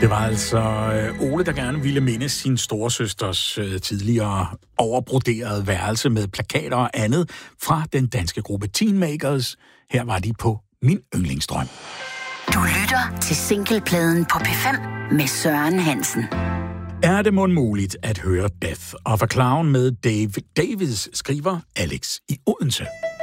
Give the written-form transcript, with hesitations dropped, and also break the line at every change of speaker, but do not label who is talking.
Det var altså Ole, der gerne ville minde sin storesøsters tidligere overbroderede værelse med plakater og andet fra den danske gruppe Teenmakers. Her var de på Min Yndlingsdrøm.
Du lytter til Singlepladen på P5 med Søren Hansen.
Er det mon muligt at høre Death of a Clown med Dave Davids, skriver Alex i Odense.